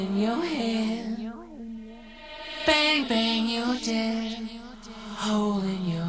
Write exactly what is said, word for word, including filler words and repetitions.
in your hand. Bang, bang, you're dead. Hole in your